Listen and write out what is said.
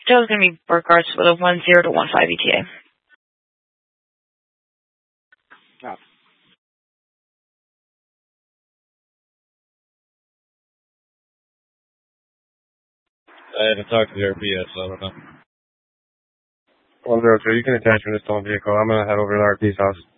still going to be Burkhart's with a 10 to 15 ETA. Oh. I haven't talked to the RP yet, so I don't know. 102, you can attach me to this stolen vehicle. I'm going to head over to the RP's house.